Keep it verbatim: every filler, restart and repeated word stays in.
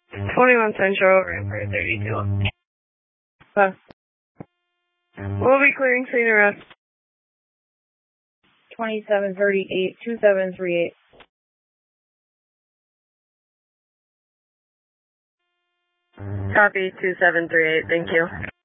twenty-one Central, Rampart thirty-two. Uh, we'll be clearing scene arrest. twenty-seven thirty-eight, two seven three eight. Copy, two seven three eight, thank you.